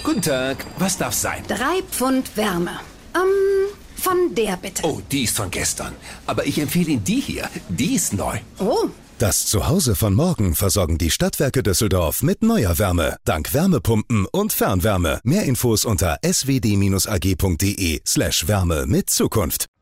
Guten Tag, was darf sein? 3 Pfund Wärme. Von der bitte. Oh, die ist von gestern. Aber ich empfehle Ihnen die hier. Die ist neu. Oh. Das Zuhause von morgen versorgen die Stadtwerke Düsseldorf mit neuer Wärme. Dank Wärmepumpen und Fernwärme. Mehr Infos unter swd-ag.de/Wärme mit Zukunft.